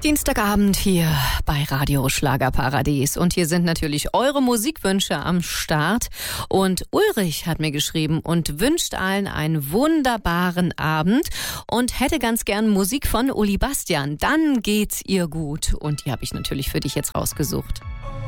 Dienstagabend hier bei Radio Schlagerparadies und hier sind natürlich eure Musikwünsche am Start und Ulrich hat mir geschrieben und wünscht allen einen wunderbaren Abend und hätte ganz gern Musik von Uli Bastian. Dann geht's ihr gut und die habe ich natürlich für dich jetzt rausgesucht.